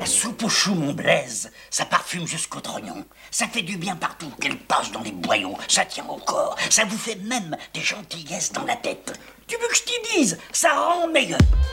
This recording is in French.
La soupe aux choux, mon Blaise, ça parfume jusqu'au trognon. Ça fait du bien partout, qu'elle passe dans les boyaux. Ça tient au corps, ça vous fait même des gentillesses dans la tête. Tu veux que je t'y dise, ça rend meilleur.